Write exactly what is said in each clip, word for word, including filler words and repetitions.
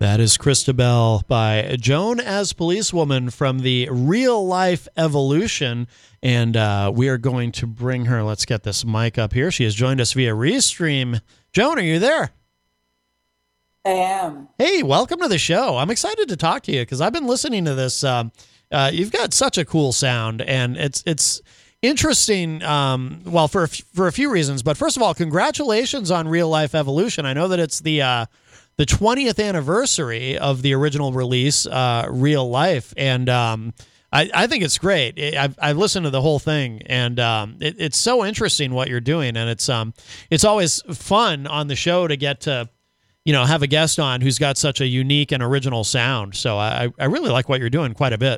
That is Christabel by Joan as Policewoman from the Real Life Evolution. And uh, we are going to bring her. Let's get this mic up here. She has joined us via Restream. Joan, are you there? I am. Hey, welcome to the show. I'm excited to talk to you because I've been listening to this. Um, uh, you've got such a cool sound, and it's it's interesting. Um, well, for a f- for a few reasons, but first of all, congratulations on Real Life Evolution. I know that it's the uh, the twentieth anniversary of the original release, uh, Real Life, and um, I, I think it's great. I've, I've listened to the whole thing, and um, it, it's so interesting what you're doing, and it's um, it's always fun on the show to get to, you know, have a guest on who's got such a unique and original sound. So I, I really like what you're doing quite a bit.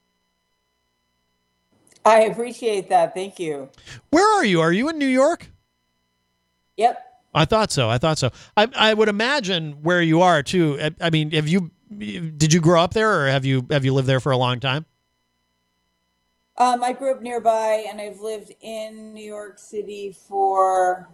I appreciate that. Thank you. Where are you? Are you in New York? Yep. I thought so. I thought so. I, I would imagine where you are too. I, I mean, have you, did you grow up there, or have you, have you lived there for a long time? Um, I grew up nearby, and I've lived in New York City for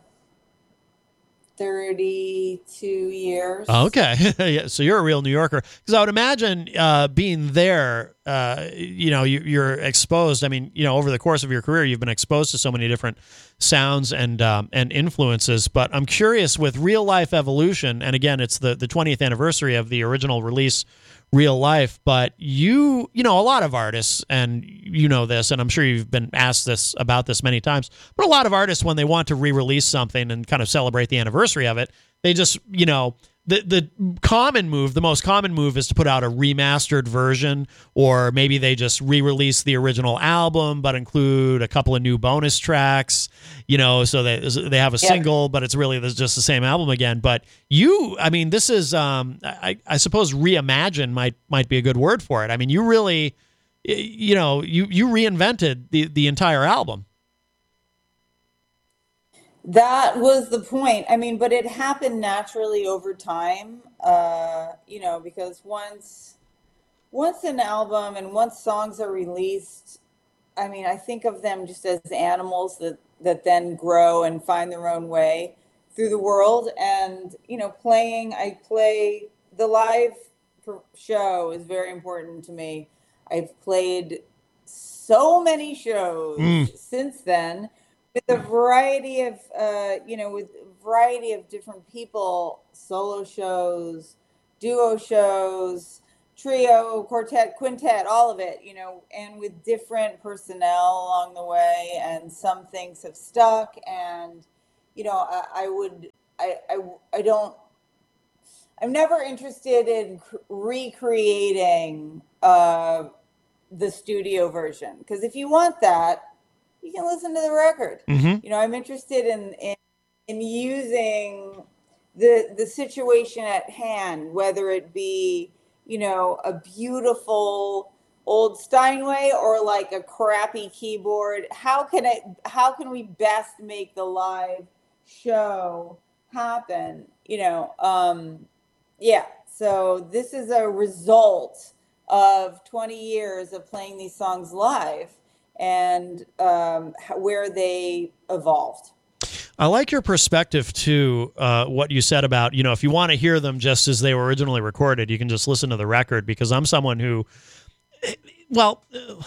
thirty-two years. Okay. Yeah, so you're a real New Yorker. Because I would imagine uh, being there, uh, you know, you, you're exposed. I mean, you know, over the course of your career, you've been exposed to so many different sounds and um, and influences. But I'm curious with Real Life Evolution, and again, it's the, the twentieth anniversary of the original release, Real Life. But you, you know, a lot of artists, and you know this, and I'm sure you've been asked this about this many times, but a lot of artists, when they want to re-release something and kind of celebrate the anniversary of it, they just, you know, the the common move, the most common move is to put out a remastered version, or maybe they just re-release the original album but include a couple of new bonus tracks, you know, so they they have a Yeah. single, but it's really just the same album again. But you, I mean, this is, um, I, I suppose reimagine might might be a good word for it. I mean, you really, you know, you you reinvented the the entire album. That was the point. I mean, but it happened naturally over time, uh, you know, because once once an album and once songs are released, I mean, I think of them just as animals that that then grow and find their own way through the world. And, you know, playing, I play the live per- show is very important to me. I've played so many shows Mm. since then with a variety of, uh, you know, with a variety of different people, solo shows, duo shows, trio, quartet, quintet, all of it, you know, and with different personnel along the way. And some things have stuck. And, you know, I, I would, I, I, I don't, I'm never interested in cr- recreating uh, the studio version. Because if you want that, you can listen to the record. Mm-hmm. You know, I'm interested in, in in using the the situation at hand, whether it be, you know, a beautiful old Steinway or like a crappy keyboard. How can it how can we best make the live show happen? You know, um, yeah. So this is a result of twenty years of playing these songs live, and um, h- where they evolved. I like your perspective too, uh, what you said about, you know, if you want to hear them just as they were originally recorded, you can just listen to the record, because I'm someone who, well,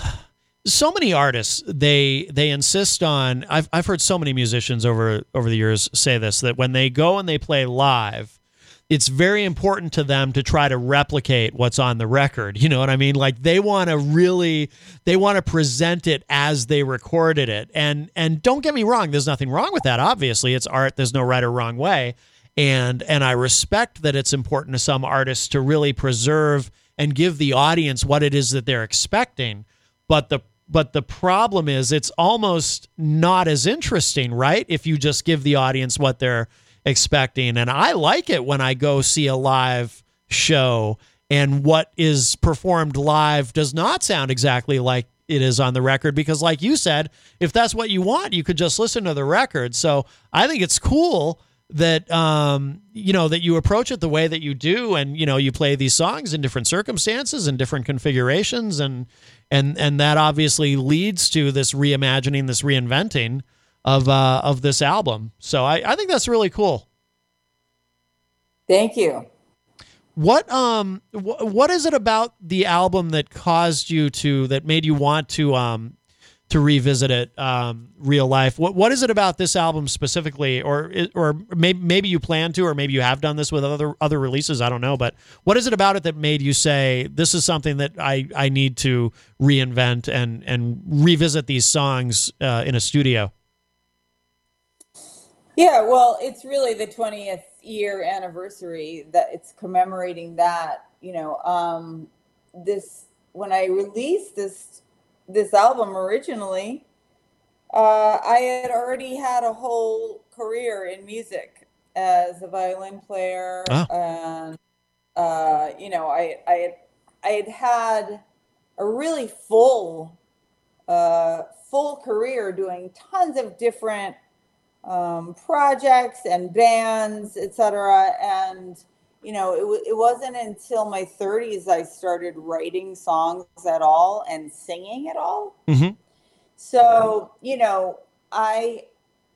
so many artists, they they insist on, I've I've heard so many musicians over over the years say this, that when they go and they play live, it's very important to them to try to replicate what's on the record. You know what I mean? Like they want to really, they want to present it as they recorded it. And and don't get me wrong, there's nothing wrong with that. Obviously, it's art. There's no right or wrong way. And and I respect that it's important to some artists to really preserve and give the audience what it is that they're expecting. But the but the problem is it's almost not as interesting, right? If you just give the audience what they're expecting. And I like it when I go see a live show and what is performed live does not sound exactly like it is on the record, because like you said, if that's what you want, you could just listen to the record. So I think it's cool that, um, you know, that you approach it the way that you do. And, you know, you play these songs in different circumstances and different configurations. And, and, and that obviously leads to this reimagining, this reinventing of uh, of this album. So I, I think that's really cool. Thank you. What um wh- what is it about the album that caused you to that made you want to um to revisit it, um, Real Life? What what is it about this album specifically, or or maybe maybe you plan to, or maybe you have done this with other other releases? I don't know, but what is it about it that made you say this is something that I, I need to reinvent and and revisit these songs uh, in a studio? Yeah, well, it's really the twentieth year anniversary that it's commemorating that, you know, um, this when I released this this album originally, uh, I had already had a whole career in music as a violin player, Oh, and uh, you know, I I had I had had a really full uh, full career doing tons of different um, projects and bands, et cetera. And you know, it, w- it wasn't until my thirties I started writing songs at all and singing at all. mm-hmm. So you know, I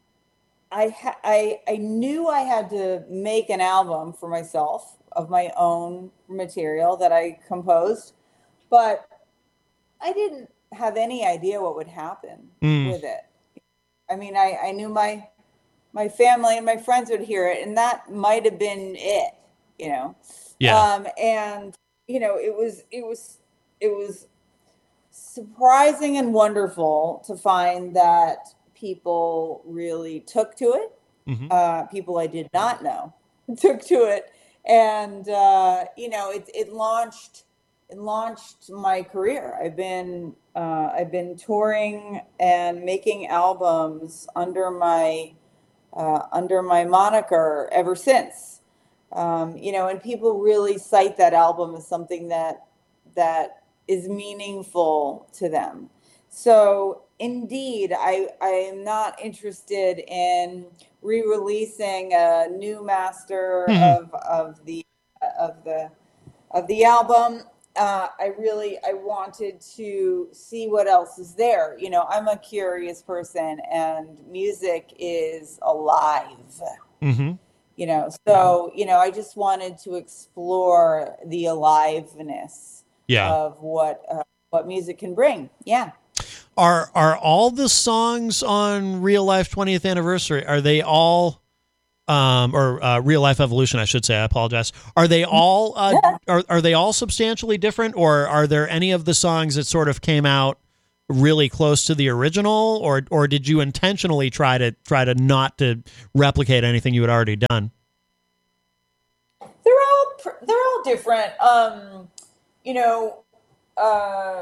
I ha- I I knew I had to make an album for myself of my own material that I composed, but I didn't have any idea what would happen Mm, with it. I mean, I, I knew my my family and my friends would hear it, and that might have been it, you know. yeah. Um, and you know, it was it was it was surprising and wonderful to find that people really took to it. Mm-hmm. Uh, people I did not know took to it, and uh, you know, it it launched it launched my career. I've been uh, I've been touring and making albums under my uh, under my moniker ever since. Um, you know, and people really cite that album as something that that is meaningful to them. So indeed, I I am not interested in re-releasing a new master Mm-hmm. of of the of the of the album. Uh, I really I wanted to see what else is there. You know, I'm a curious person, and music is alive. Mm-hmm. You know, so you know, I just wanted to explore the aliveness Yeah. of what uh, what music can bring. Yeah. Are are all the songs on Real Life twentieth Anniversary? Are they all um, or uh, Real Life Evolution, I should say. I apologize. Are they all uh, are are they all substantially different, or are there any of the songs that sort of came out really close to the original, or or did you intentionally try to try to not to replicate anything you had already done? They're all pr- they're all different. Um, you know, uh,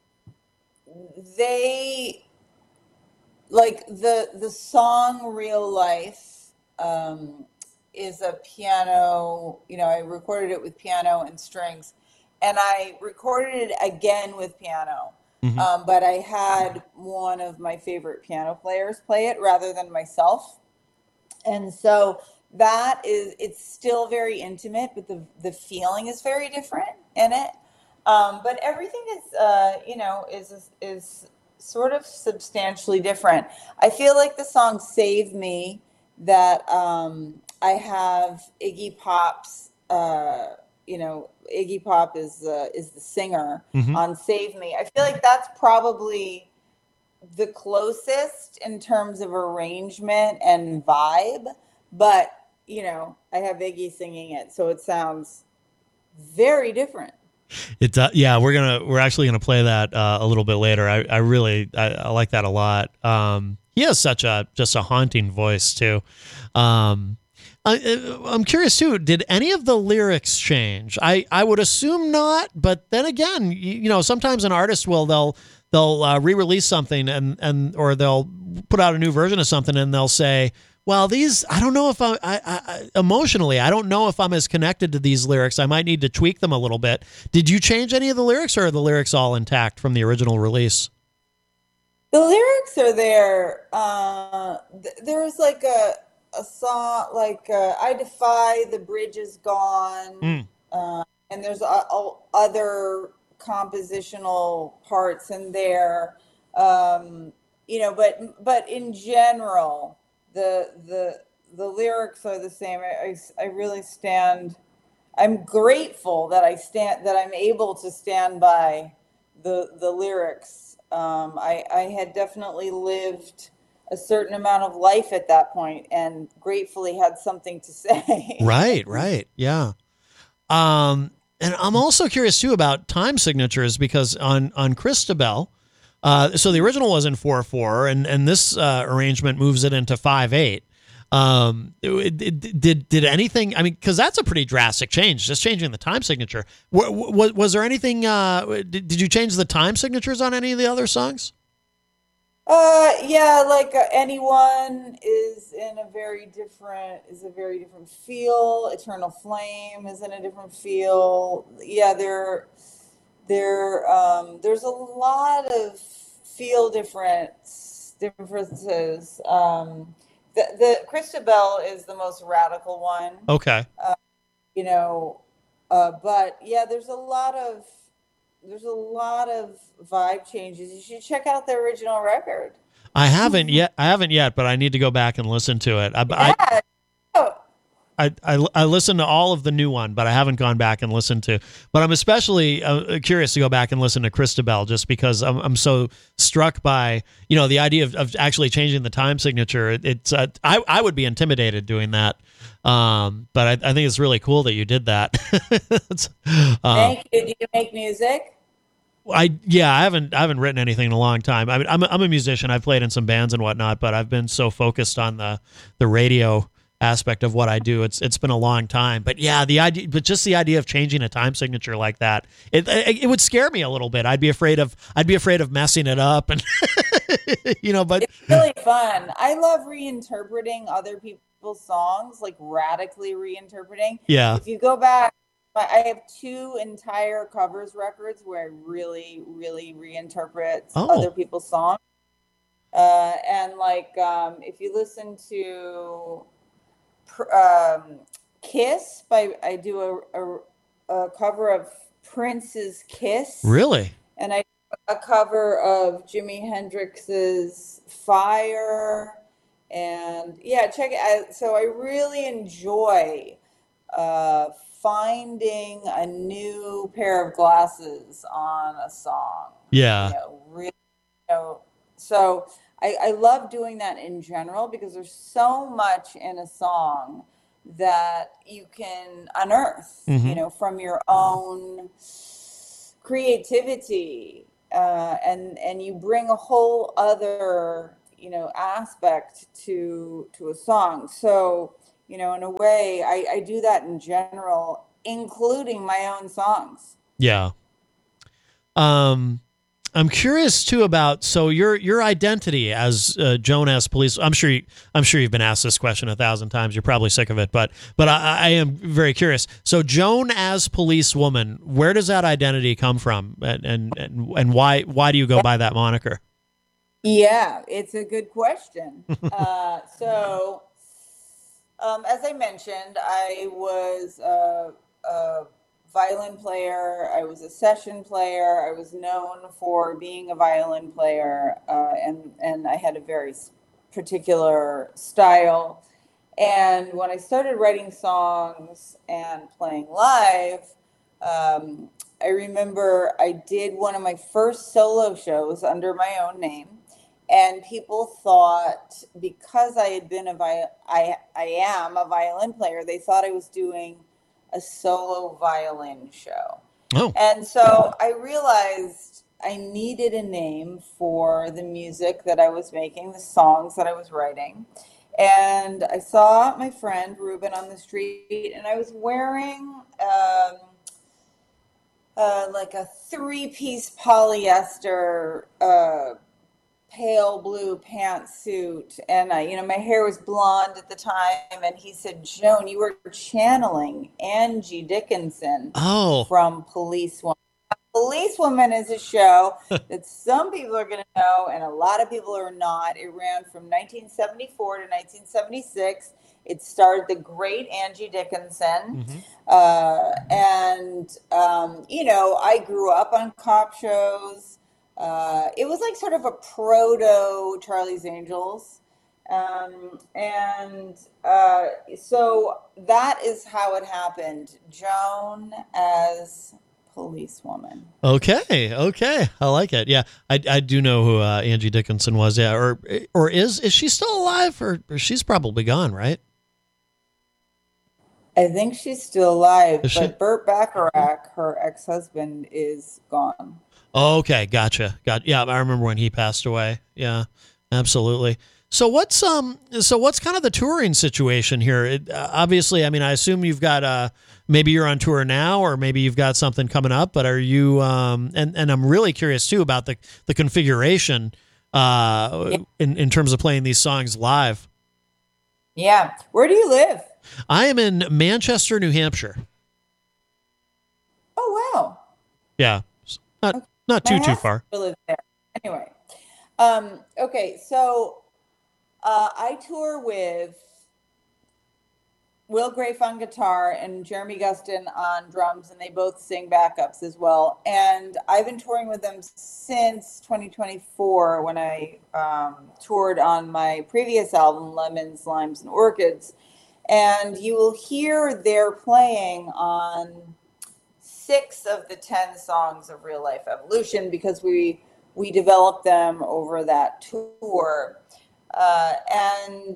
they like the the song "Real Life" um, is a piano. You know, I recorded it with piano and strings, and I recorded it again with piano. Hmm. Um, but I had one of my favorite piano players play it rather than myself, and so that is it's still very intimate, but the the feeling is very different in it. Um, but everything is uh, you know is is sort of substantially different. I feel like the song "Save Me" that um, I have Iggy Pop's uh, you know Iggy Pop is uh, is the singer Hmm. on "Save Me." I feel like that's probably the closest in terms of arrangement and vibe, but you know, I have Iggy singing it, so it sounds very different. It uh, yeah, we're gonna we're actually gonna play that uh, a little bit later. I, I really I, I like that a lot. Um, he has such a just a haunting voice too. Um, I, I'm curious too. Did any of the lyrics change? I, I would assume not, but then again, you, you know, sometimes an artist will they'll they'll uh, re-release something and and or they'll put out a new version of something and they'll say, well, these I don't know if I, I, I emotionally I don't know if I'm as connected to these lyrics. I might need to tweak them a little bit. Did you change any of the lyrics, or are the lyrics all intact from the original release? The lyrics are there. Uh, th- there's like a a song like uh, "I Defy the Bridge Is Gone," Mm, uh, and there's uh, o- other compositional parts in there. Um, you know, but but in general, the the the lyrics are the same. I, I, I really stand I'm grateful that I stand that I'm able to stand by the the lyrics. Um, I I had definitely lived a certain amount of life at that point, and gratefully had something to say. Right, right. Yeah. Um, and I'm also curious too about time signatures because on on Christabel, uh, so the original was in four four, and and this uh, arrangement moves it into five eight. Um, it, it, did did anything? I mean, because that's a pretty drastic change, just changing the time signature. Was was there anything? Uh, did, did you change the time signatures on any of the other songs? Uh, yeah, like uh, anyone is in a very different is a very different feel. Eternal Flame is in a different feel. Yeah, there there um there's a lot of feel difference differences. Um, the the Christabel is the most radical one. Okay. Uh, you know, uh, but yeah, there's a lot of there's a lot of vibe changes. You should check out the original record. I haven't yet. I haven't yet, but I need to go back and listen to it. I, Yeah. Oh, I, I, I listened to all of the new one, but I haven't gone back and listened to. But I'm especially uh, curious to go back and listen to Christabel, just because I'm I'm so struck by, you know, the idea of, of actually changing the time signature. It, it's uh, I I would be intimidated doing that, um, but I, I think it's really cool that you did that. uh, thank you. Do you make music? I yeah, I haven't I haven't written anything in a long time. I mean, I'm a, I'm a musician. I've played in some bands and whatnot, but I've been so focused on the the radio aspect of what I do. It's it's been a long time. But yeah, the idea, but just the idea of changing a time signature like that, it it, it would scare me a little bit. I'd be afraid of I'd be afraid of messing it up, and you know. But it's really fun. I love reinterpreting other people's songs, like radically reinterpreting. Yeah. If you go back, I have two entire covers records where I really, really reinterpret Oh. other people's songs. Uh, and like, um, if you listen to um, Kiss by, I do a, a, a cover of Prince's Kiss. Really? And I do a cover of Jimi Hendrix's Fire. And yeah, check it out. So I really enjoy uh, finding a new pair of glasses on a song. Yeah. You know, really, you know, so I, I love doing that in general because there's so much in a song that you can unearth, Mhm. you know, from your own creativity, uh, and and you bring a whole other, you know, aspect to to a song. So, you know, in a way, I, I do that in general, including my own songs. Yeah. Um. I'm curious too about so your your identity as uh, Joan as Police. I'm sure you, I'm sure you've been asked this question a thousand times. You're probably sick of it, but but I, I am very curious. So Joan as Policewoman, where does that identity come from, and and and, and why why do you go by that moniker? Yeah, it's a good question. uh, so, um, as I mentioned, I was a, a violin player. I was a session player. I was known for being a violin player, uh, and and I had a very particular style. And when I started writing songs and playing live, um, I remember I did one of my first solo shows under my own name. And people thought, because I had been a vi- I, I am a violin player, they thought I was doing a solo violin show. Oh. And so I realized I needed a name for the music that I was making, the songs that I was writing. And I saw my friend Ruben on the street, and I was wearing um, uh, like a three-piece polyester uh, pale blue pantsuit, and I, you know, my hair was blonde at the time. And he said, "Joan, you were channeling Angie Dickinson Oh. from Policewoman." Policewoman is a show that some people are going to know, and a lot of people are not. It ran from nineteen seventy-four to nineteen seventy-six. It starred the great Angie Dickinson. Mm-hmm. Uh, and, um, you know, I grew up on cop shows. Uh, it was like sort of a proto Charlie's Angels. Um, and uh, so that is how it happened. Joan as policewoman. Okay, okay, I like it. Yeah, I, I do know who uh, Angie Dickinson was. Yeah, or or is is she still alive, or, or she's probably gone, right? I think she's still alive, Is she? but Burt Bacharach, her ex-husband, is gone. Oh, okay, gotcha. Got yeah, I remember when he passed away. Yeah, absolutely. So what's um so what's kind of the touring situation here? It, uh, obviously, I mean, I assume you've got uh maybe you're on tour now, or maybe you've got something coming up. But are you um and and I'm really curious too about the the configuration uh Yeah. in in terms of playing these songs live. Yeah. Where do you live? I am in Manchester, New Hampshire. Oh, wow. Yeah, not not My too too husband far. lives there. Anyway. Um, okay, so uh, I tour with Will Grafe on guitar and Jeremy Gustin on drums, and they both sing backups as well. And I've been touring with them since twenty twenty-four when I um, toured on my previous album, Lemons, Limes, and Orchids. And you will hear their playing on six of the ten songs of Real Life Evolution because we we developed them over that tour. Uh, and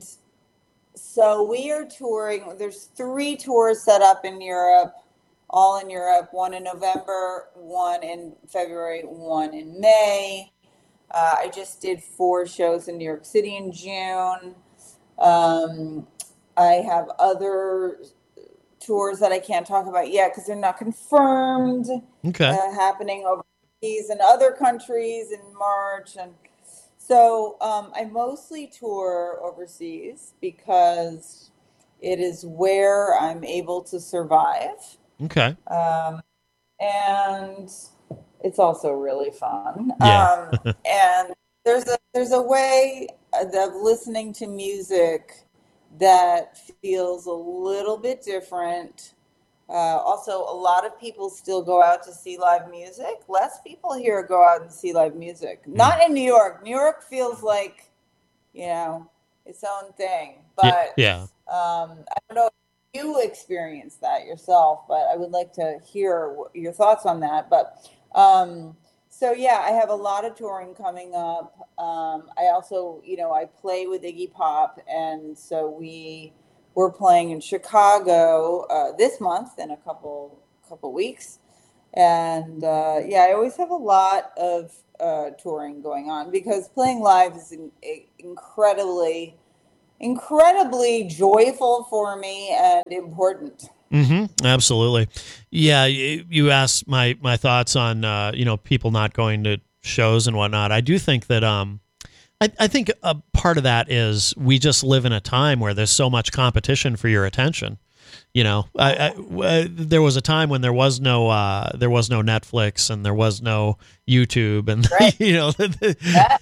so we are touring. There's three tours set up in Europe, all in Europe, one in November, one in February, one in May. Uh, I just did four shows in New York City in June. Um, I have other tours that I can't talk about yet because they're not confirmed, Okay. uh, happening overseas in other countries in March. And so um, I mostly tour overseas because it is where I'm able to survive. Okay. Um, and it's also really fun. Yeah. Um, and there's a there's a way of listening to music that feels a little bit different. Uh, also, a lot of people still go out to see live music. Less people here go out and see live music. Not in New York. New York feels like, you know, its own thing. But Yeah. um, I don't know if you experienced that yourself, but I would like to hear wh- your thoughts on that. But um, so, yeah, I have a lot of touring coming up. Um, I also, you know, I play with Iggy Pop. And so we we're playing in Chicago uh, this month in a couple couple weeks. And uh, yeah, I always have a lot of uh, touring going on because playing live is in, incredibly, incredibly joyful for me and important. Mm-hmm. Absolutely. Yeah. You, you asked my, my thoughts on, uh, you know, people not going to shows and whatnot. I do think that, um, I, I think a part of that is we just live in a time where there's so much competition for your attention. You know, I, I, uh, there was a time when there was no, uh, there was no Netflix and there was no YouTube and, Right. you know, Yeah.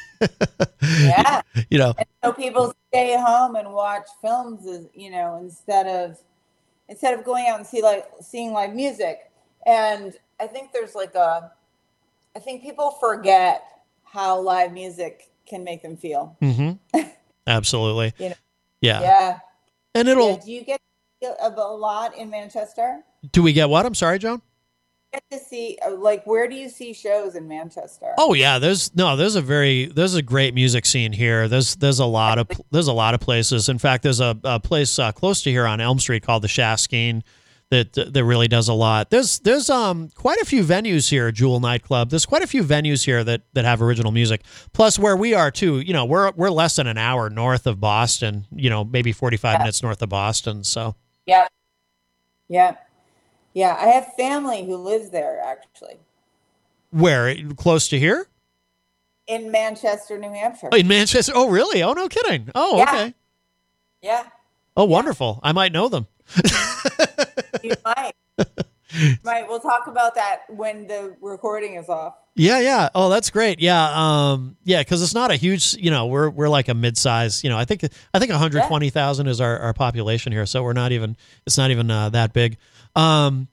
Yeah. you know, And so people stay home and watch films, as- you know, instead of instead of going out and see like seeing live music. And I think there's like a, I think people forget how live music can make them feel. mm-hmm. Absolutely. You know, Yeah. yeah. And Yeah. it'll, Do you get a, a lot in Manchester? do we get what? I'm sorry, Joan? Get to see uh, like where do you see shows in Manchester? Oh yeah, there's no, there's a very, there's a great music scene here. There's, there's a lot of, there's a lot of places. In fact, there's a, a place uh, close to here on Elm Street called the Shaskeen that that really does a lot. There's, there's um quite a few venues here, Jewel Nightclub. There's quite a few venues here that that have original music. Plus, where we are too, you know, we're we're less than an hour north of Boston. You know, maybe forty-five Yeah. minutes north of Boston. So Yeah. Yeah. Yeah. I have family who lives there actually. where close to here? In Manchester, New Hampshire. Oh, in Manchester. Oh, really? Oh, no kidding. Oh, Yeah. okay. Yeah. Oh, wonderful. I might know them. You might. You might. We'll talk about that when the recording is off. Yeah, yeah. Oh, that's great. Yeah, um, yeah, because it's not a huge. You know, we're we're like a mid-size. You know, I think I think one hundred twenty thousand is our, our population here, so we're not even. It's not even uh, that big. Um,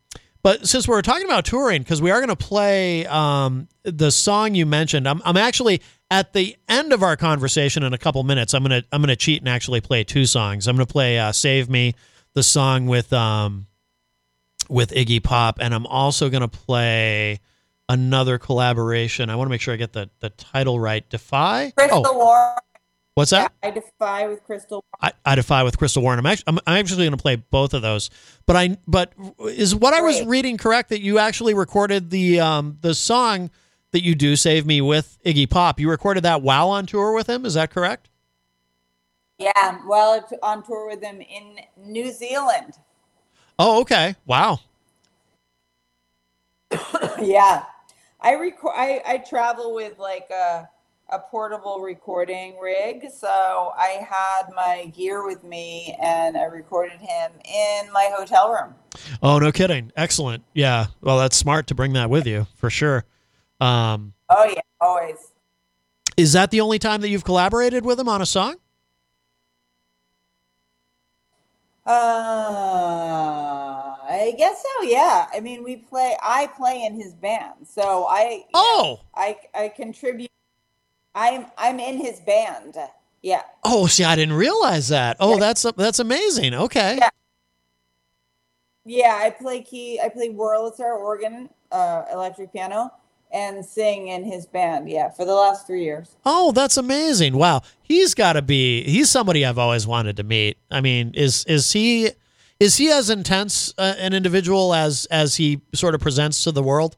But since we're talking about touring, because we are going to play um, the song you mentioned, I'm, I'm actually at the end of our conversation in a couple minutes. I'm gonna I'm gonna cheat and actually play two songs. I'm gonna play uh, "Save Me," the song with um, with Iggy Pop, and I'm also gonna play another collaboration. I want to make sure I get the the title right. Defy. Crystal Oh, Warren. what's that? Yeah, I Defy with Crystal. I, I Defy with Crystal Warren. I'm actually I'm, I'm actually going to play both of those. But I but is what I was Great. reading correct that you actually recorded the um the song that you do, Save Me, with Iggy Pop? You recorded that while on tour with him. Is that correct? Yeah, well, it's on tour with him in New Zealand. Oh, okay. Wow. Yeah, I record. I, I travel with like a a portable recording rig, so I had my gear with me, and I recorded him in my hotel room. Oh, no kidding. Excellent. Yeah. Well, that's smart to bring that with you for sure. Um, Oh yeah, always. is that the only time that you've collaborated with him on a song? Uh, I guess so. Yeah. I mean, we play. I play in his band, so I. you know, Oh. I I contribute. I'm I'm in his band. Yeah. Oh, see, I didn't realize that. Oh, Yeah. that's that's amazing. Okay. Yeah. Yeah. I play key. I play Wurlitzer, organ, uh, electric piano, and sing in his band. Yeah, for the last three years. Oh, that's amazing. Wow. He's got to be he's somebody I've always wanted to meet. I mean, is is he is he as intense uh, an individual as as he sort of presents to the world?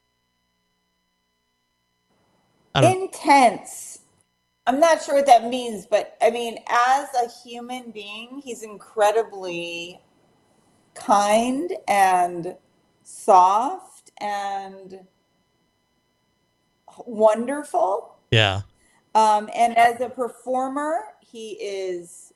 I don't Intense. I'm not sure what that means, but I mean, as a human being, he's incredibly kind and soft and wonderful. Yeah. Um, and as a performer, he is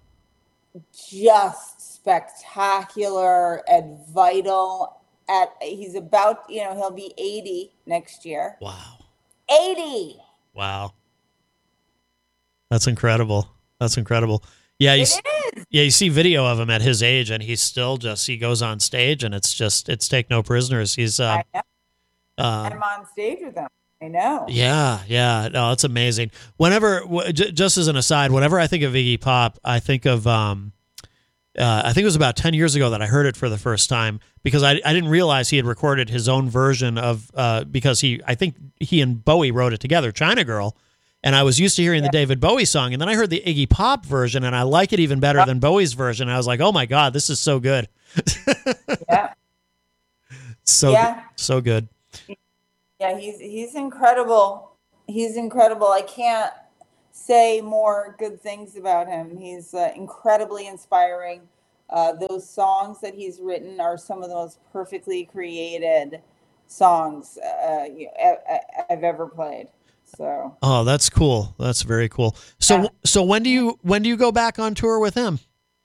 just spectacular and vital. At he's about, you know, he'll be eighty next year. Wow. eighty. Wow. That's incredible. That's incredible. Yeah, you, It s- is. yeah, you see video of him at his age, and he's still just he goes on stage, and it's just it's take no prisoners. He's uh, I know. uh I'm on stage with him. I know. yeah, yeah, no, it's amazing. Whenever, w- j- just as an aside, whenever I think of Iggy Pop, I think of um, uh, I think it was about ten years ago that I heard it for the first time because I I didn't realize he had recorded his own version of uh because he I think he and Bowie wrote it together, China Girl. And I was used to hearing the David Bowie song, and then I heard the Iggy Pop version, and I like it even better than Bowie's version. I was like, "Oh my God, this is so good, Yeah. so Yeah. so good." Yeah, he's he's incredible. He's incredible. I can't say more good things about him. He's uh, incredibly inspiring. Uh, those songs that he's written are some of the most perfectly created songs uh, you- I- I- I've ever played. So Oh, that's cool. That's very cool. So Yeah. so when do you when do you go back on tour with him?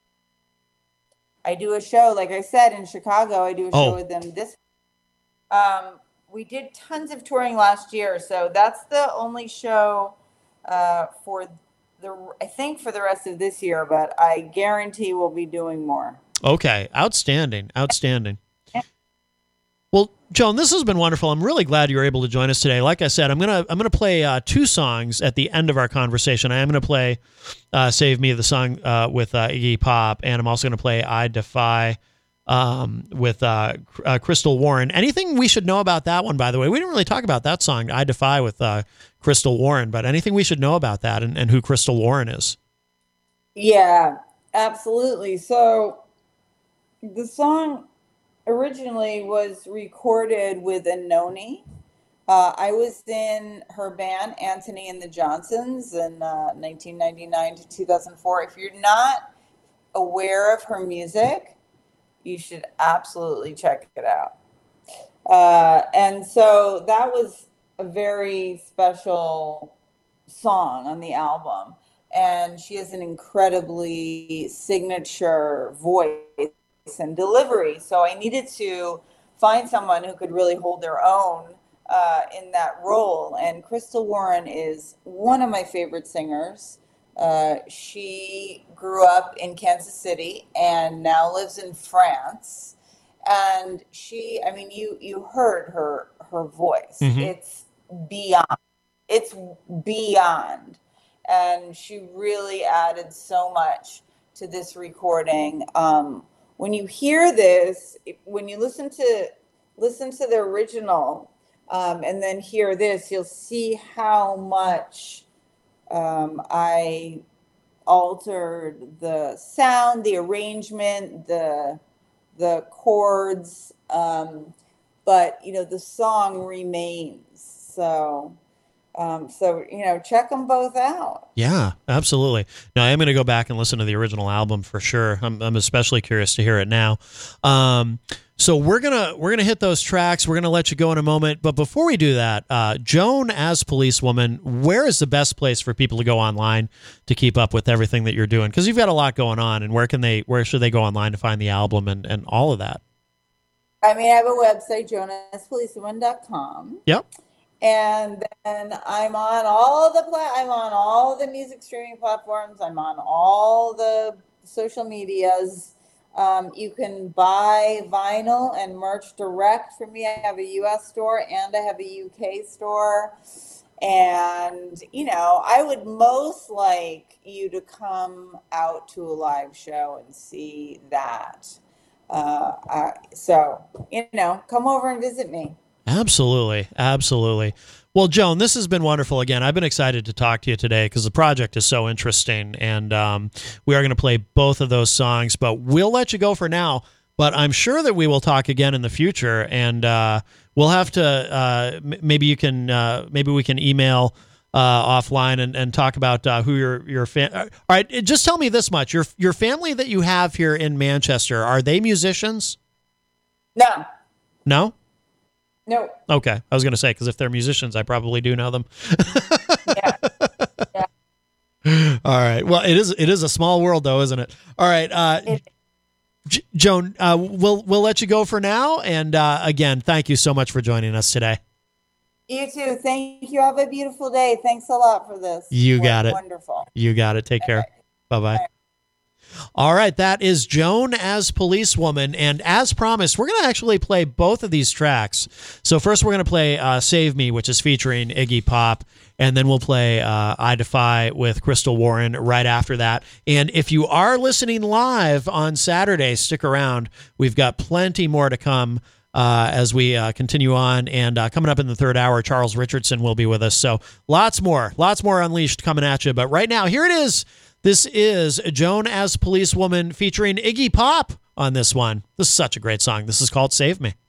I do a show, like I said, in Chicago. I do a show Oh. with them this. Um, we did tons of touring last year, so that's the only show uh, for the I think for the rest of this year. But I guarantee we'll be doing more. Okay, outstanding, outstanding. Well, Joan, this has been wonderful. I'm really glad you were able to join us today. Like I said, I'm gonna I'm gonna play uh, two songs at the end of our conversation. I am gonna play uh, "Save Me," the song uh, with uh, Iggy Pop, and I'm also gonna play "I Defy" um, with uh, uh, Crystal Warren. Anything we should know about that one? By the way, we didn't really talk about that song, "I Defy" with uh, Crystal Warren, but anything we should know about that and, and who Crystal Warren is? Yeah, absolutely. So the song originally was recorded with Anoni. Uh, I was in her band, Anthony and the Johnsons, in uh, nineteen ninety-nine to two thousand four. If you're not aware of her music, you should absolutely check it out. Uh, and so that was a very special song on the album. And she has an incredibly signature voice and delivery. So I needed to find someone who could really hold their own uh, in that role. And Crystal Warren is one of my favorite singers. Uh, she grew up in Kansas City and now lives in France. And she, I mean, you you heard her her voice. Mhm. It's beyond. It's beyond. And she really added so much to this recording. Um, when you hear this, when you listen to listen to the original, um, and then hear this, you'll see how much um, I altered the sound, the arrangement, the the chords, um, but you know the song remains. So, um, so you know, check them both out. Yeah, absolutely. Now I am going to go back and listen to the original album for sure. I'm, I'm especially curious to hear it now. Um, so we're gonna we're gonna hit those tracks. We're gonna let you go in a moment, but before we do that, uh, Joan as Policewoman, where is the best place for people to go online to keep up with everything that you're doing? Because you've got a lot going on, and where can they where should they go online to find the album and, and all of that? I mean, I have a website, joan as policewoman dot com. Yep. And then I'm on all the pla- I'm on all the music streaming platforms. I'm on all the social medias. Um, you can buy vinyl and merch direct from me. I have a U S store and I have a U K store. And, you know, I would most like you to come out to a live show and see that. Uh, uh, so, you know, come over and visit me. Absolutely. Absolutely. Well, Joan, this has been wonderful. Again, I've been excited to talk to you today because the project is so interesting, and um, we are going to play both of those songs, but we'll let you go for now. But I'm sure that we will talk again in the future, and uh, we'll have to uh, m- maybe you can uh, maybe we can email uh, offline and, and talk about uh, who your your fan. All right, just tell me this much: your your family that you have here in Manchester, are they musicians? No. No. No. Okay, I was going to say, because if they're musicians, I probably do know them. Yeah. Yeah. All right. Well, it is it is a small world, though, isn't it? All right, uh, It- J- Joan, uh, we'll we'll let you go for now. And uh, again, thank you so much for joining us today. You too. Thank you. Have a beautiful day. Thanks a lot for this. You got it. Wonderful. You got it. Take care. Okay. Bye bye. All right, that is Joan as Policewoman, and as promised, we're going to actually play both of these tracks. So first we're going to play uh, Save Me, which is featuring Iggy Pop, and then we'll play uh, I Defy with Crystal Warren right after that. And if you are listening live on Saturday, stick around. We've got plenty more to come uh, as we uh, continue on. And uh, coming up in the third hour, Charles Richardson will be with us. So lots more, lots more Unleashed coming at you. But right now, here it is. This is Joan as Policewoman featuring Iggy Pop on this one. This is such a great song. This is called Save Me.